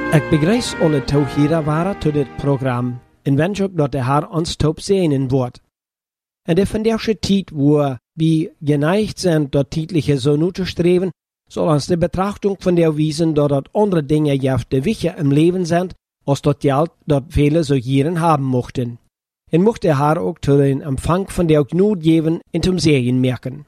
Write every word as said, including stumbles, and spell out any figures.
Ik begrüß alle toehieren waren tot dit programma en wens ook dat de Herr ons top zegenen wordt. En de van deze tijd, wo we geneigd zijn dat tijdliche zo nu te streven, zal ons de betrachtung van der wijzen dat dat andere dingen juist de wichtiger im Leben zijn, als dat geld dat vele zo hierin haben mochten. En mocht de Herr ook tot den Empfang van der Gnut geven en zum Segen merken.